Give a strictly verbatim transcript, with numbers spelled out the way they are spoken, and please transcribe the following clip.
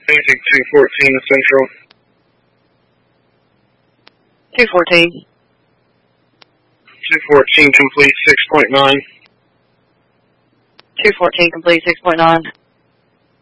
Basic two fourteen to Central. two fourteen. two fourteen complete six point nine. two fourteen complete six point nine.